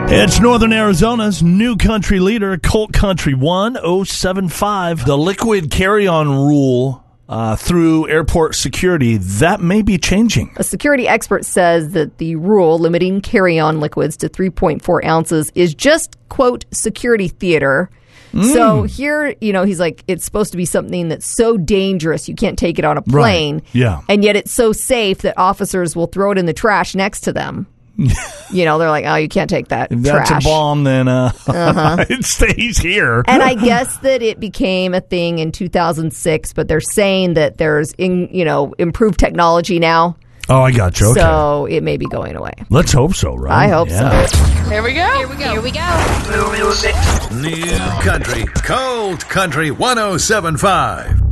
It's Northern Arizona's new country leader, Colt Country 1075. The liquid carry-on rule through airport security, that may be changing. A security expert says that the rule limiting carry-on liquids to 3.4 ounces is just, quote, security theater. So here, he's like, it's supposed to be something that's so dangerous you can't take it on a plane. Right. Yeah. And yet it's so safe that officers will throw it in the trash next to them. They're like, oh, you can't take that If trash. that's a bomb, then it stays here. And I guess that it became a thing in 2006, but they're saying that there's, improved technology now. Oh, I got you. Okay. So it may be going away. Let's hope so, right? I hope so. Here we go. Here we go. New music. New country. Cold Country 1075.